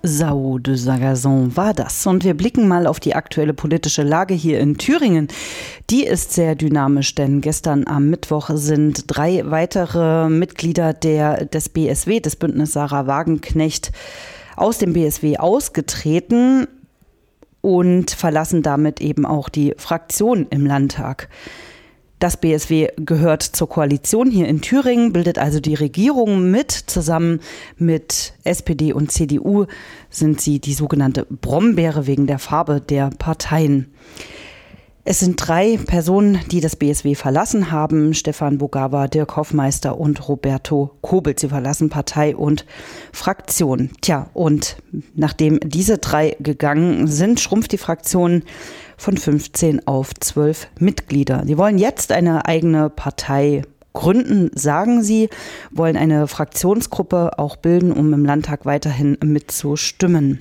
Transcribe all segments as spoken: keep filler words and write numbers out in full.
Sao de Sagazon war das. Und wir blicken mal auf die aktuelle politische Lage hier in Thüringen. Die ist sehr dynamisch, denn gestern am Mittwoch sind drei weitere Mitglieder der, des B S W, des Bündnis Sarah Wagenknecht, aus dem B S W ausgetreten und verlassen damit eben auch die Fraktion im Landtag. Das B S W gehört zur Koalition hier in Thüringen, bildet also die Regierung mit. Zusammen mit S P D und C D U sind sie die sogenannte Brombeere wegen der Farbe der Parteien. Es sind drei Personen, die das B S W verlassen haben. Stefan Bogawa, Dirk Hoffmeister und Roberto Kobelt. Sie verlassen Partei und Fraktion. Tja, und nachdem diese drei gegangen sind, schrumpft die Fraktion von fünfzehn auf zwölf Mitglieder. Sie wollen jetzt eine eigene Partei gründen, sagen sie, wollen eine Fraktionsgruppe auch bilden, um im Landtag weiterhin mitzustimmen.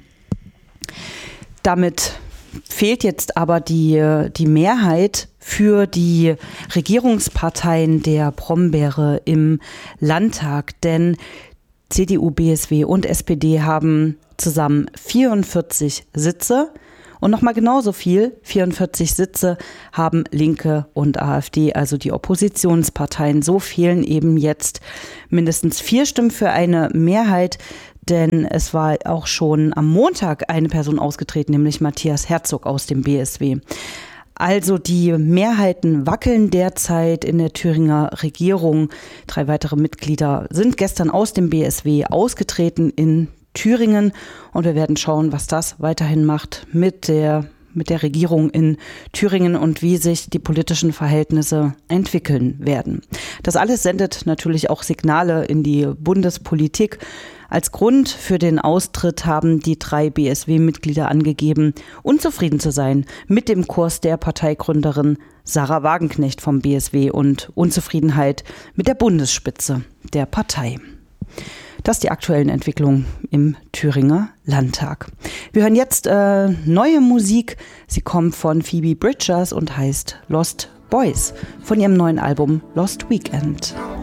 Damit fehlt jetzt aber die, die Mehrheit für die Regierungsparteien der Brombeere im Landtag, denn C D U, B S W und S P D haben zusammen vierundvierzig Sitze. Und nochmal genauso viel, vierundvierzig Sitze, haben Linke und AfD, also die Oppositionsparteien. So fehlen eben jetzt mindestens vier Stimmen für eine Mehrheit, denn es war auch schon am Montag eine Person ausgetreten, nämlich Matthias Herzog aus dem B S W. Also die Mehrheiten wackeln derzeit in der Thüringer Regierung. Drei weitere Mitglieder sind gestern aus dem B S W ausgetreten in Thüringen und wir werden schauen, was das weiterhin macht mit der, mit der Regierung in Thüringen und wie sich die politischen Verhältnisse entwickeln werden. Das alles sendet natürlich auch Signale in die Bundespolitik. Als Grund für den Austritt haben die drei B S W-Mitglieder angegeben, unzufrieden zu sein mit dem Kurs der Parteigründerin Sarah Wagenknecht vom B S W und Unzufriedenheit mit der Bundesspitze der Partei. Das die aktuellen Entwicklungen im Thüringer Landtag. Wir hören jetzt äh, neue Musik. Sie kommt von Phoebe Bridgers und heißt Lost Boys von ihrem neuen Album Lost Weekend.